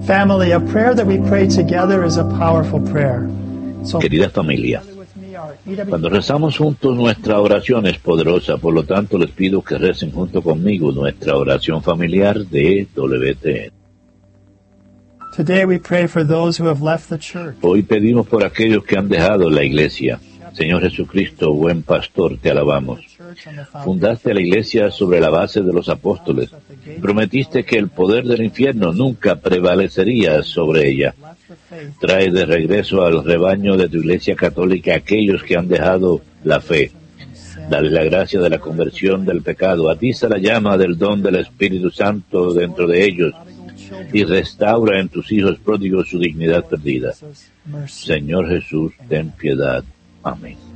Family, a prayer that we pray together is a powerful prayer. So, Querida familia, cuando rezamos juntos nuestra oración es poderosa, por lo tanto les pido que recen junto conmigo nuestra oración familiar de WTN. Today we pray for those who have left the church. Hoy pedimos por aquellos que han dejado la iglesia. Señor Jesucristo, buen pastor, te alabamos. Fundaste la iglesia sobre la base de los apóstoles. Prometiste que el poder del infierno nunca prevalecería sobre ella. Trae de regreso al rebaño de tu iglesia católica a aquellos que han dejado la fe. Dale la gracia de la conversión del pecado. Atiza la llama del don del Espíritu Santo dentro de ellos y restaura en tus hijos pródigos su dignidad perdida. Señor Jesús, ten piedad. Amén.